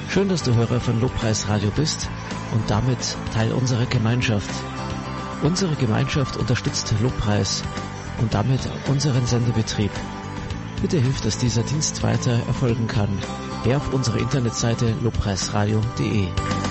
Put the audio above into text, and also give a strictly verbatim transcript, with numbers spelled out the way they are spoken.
Schön, dass du Hörer von Lobpreis Radio bist und damit Teil unserer Gemeinschaft. Unsere Gemeinschaft unterstützt Lobpreis und damit unseren Sendebetrieb. Bitte hilf, dass dieser Dienst weiter erfolgen kann. Geh auf unsere Internetseite lobpreisradio punkt de.